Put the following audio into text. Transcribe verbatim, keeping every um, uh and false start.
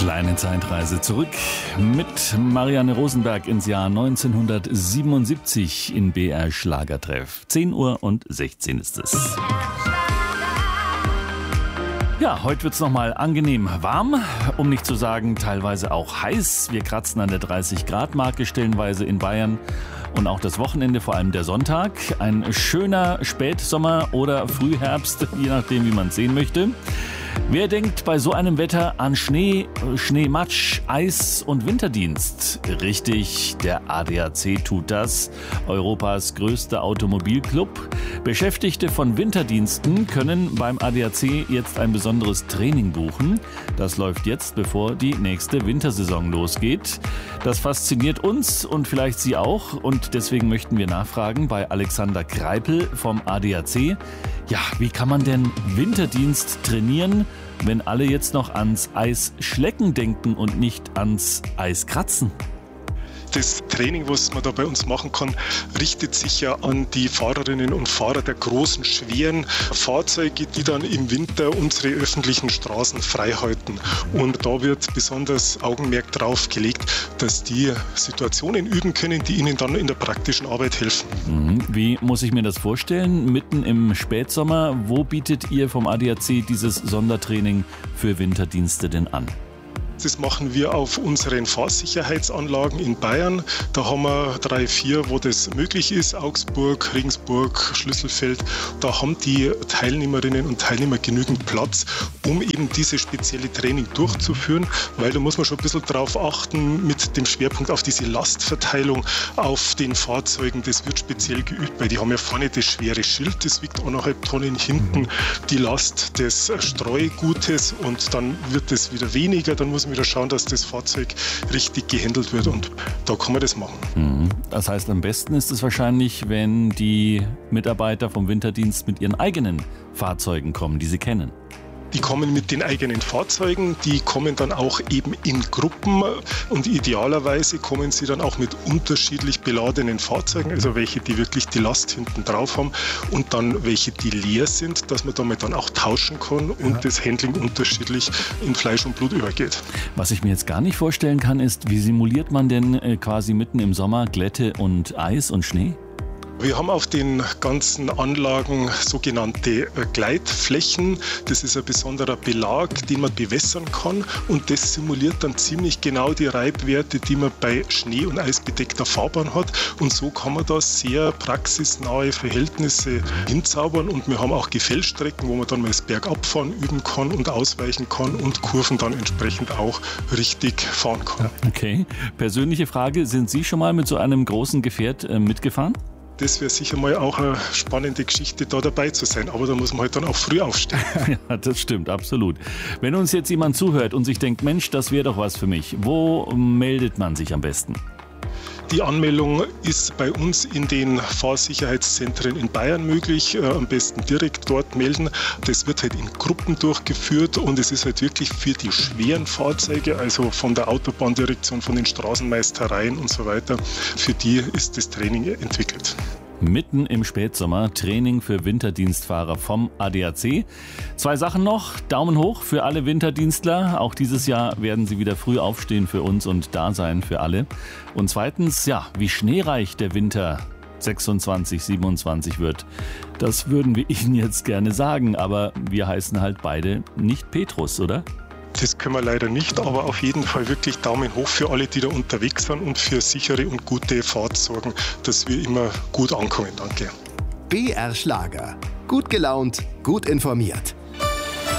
Kleine Zeitreise zurück mit Marianne Rosenberg ins Jahr neunzehnhundertsiebenundsiebzig in B R Schlagertreff. zehn Uhr und sechzehn ist es. Ja, heute wird's nochmal angenehm warm, um nicht zu sagen teilweise auch heiß. Wir kratzen an der dreißig Grad Marke stellenweise in Bayern. Und auch das Wochenende, vor allem der Sonntag. Ein schöner Spätsommer oder Frühherbst, je nachdem, wie man es sehen möchte. Wer denkt bei so einem Wetter an Schnee, Schneematsch, Eis und Winterdienst? Richtig, der A D A C tut das. Europas größter Automobilclub. Beschäftigte von Winterdiensten können beim A D A C jetzt ein besonderes Training buchen. Das läuft jetzt, bevor die nächste Wintersaison losgeht. Das fasziniert uns und vielleicht Sie auch. Und deswegen möchten wir nachfragen bei Alexander Kreipel vom A D A C. Ja, wie kann man denn Winterdienst trainieren, wenn alle jetzt noch ans Eisschlecken denken und nicht ans Eiskratzen? Das Training, was man da bei uns machen kann, richtet sich ja an die Fahrerinnen und Fahrer der großen, schweren Fahrzeuge, die dann im Winter unsere öffentlichen Straßen frei halten. Und da wird besonders Augenmerk drauf gelegt, dass die Situationen üben können, die ihnen dann in der praktischen Arbeit helfen. Wie muss ich mir das vorstellen? Mitten im Spätsommer, wo bietet ihr vom A D A C dieses Sondertraining für Winterdienste denn an? Das machen wir auf unseren Fahrsicherheitsanlagen in Bayern. Da haben wir drei, vier, wo das möglich ist. Augsburg, Regensburg, Schlüsselfeld. Da haben die Teilnehmerinnen und Teilnehmer genügend Platz, um eben dieses spezielle Training durchzuführen. Weil da muss man schon ein bisschen drauf achten mit dem Schwerpunkt auf diese Lastverteilung auf den Fahrzeugen. Das wird speziell geübt, weil die haben ja vorne das schwere Schild, das wiegt eineinhalb Tonnen, hinten die Last des Streugutes und dann wird es wieder weniger. Dann muss man wieder schauen, dass das Fahrzeug richtig gehandelt wird und da kann man das machen. Das heißt, am besten ist es wahrscheinlich, wenn die Mitarbeiter vom Winterdienst mit ihren eigenen Fahrzeugen kommen, die sie kennen. Die kommen mit den eigenen Fahrzeugen, die kommen dann auch eben in Gruppen und idealerweise kommen sie dann auch mit unterschiedlich beladenen Fahrzeugen, also welche, die wirklich die Last hinten drauf haben und dann welche, die leer sind, dass man damit dann auch tauschen kann und ja. das Handling unterschiedlich in Fleisch und Blut übergeht. Was ich mir jetzt gar nicht vorstellen kann, ist, wie simuliert man denn quasi mitten im Sommer Glätte und Eis und Schnee? Wir haben auf den ganzen Anlagen sogenannte Gleitflächen. Das ist ein besonderer Belag, den man bewässern kann und das simuliert dann ziemlich genau die Reibwerte, die man bei Schnee- und eisbedeckter Fahrbahn hat und so kann man da sehr praxisnahe Verhältnisse hinzaubern und wir haben auch Gefällstrecken, wo man dann mal das Bergabfahren üben kann und ausweichen kann und Kurven dann entsprechend auch richtig fahren kann. Okay, persönliche Frage, sind Sie schon mal mit so einem großen Gefährt äh, mitgefahren? Das wäre sicher mal auch eine spannende Geschichte, da dabei zu sein. Aber da muss man halt dann auch früh aufstehen. Ja, das stimmt, absolut. Wenn uns jetzt jemand zuhört und sich denkt, Mensch, das wäre doch was für mich, wo meldet man sich am besten? Die Anmeldung ist bei uns in den Fahrsicherheitszentren in Bayern möglich. Äh, am besten direkt dort melden. Das wird halt in Gruppen durchgeführt und es ist halt wirklich für die schweren Fahrzeuge, also von der Autobahndirektion, von den Straßenmeistereien und so weiter, für die ist das Training entwickelt. Mitten im Spätsommer, Training für Winterdienstfahrer vom A D A C. Zwei Sachen noch, Daumen hoch für alle Winterdienstler. Auch dieses Jahr werden sie wieder früh aufstehen für uns und da sein für alle. Und zweitens, ja, wie schneereich der Winter sechsundzwanzig, siebenundzwanzig wird. Das würden wir Ihnen jetzt gerne sagen, aber wir heißen halt beide nicht Petrus, oder? Das können wir leider nicht, aber auf jeden Fall wirklich Daumen hoch für alle, die da unterwegs sind und für sichere und gute Fahrt sorgen, dass wir immer gut ankommen. Danke. B R Schlager. Gut gelaunt, gut informiert.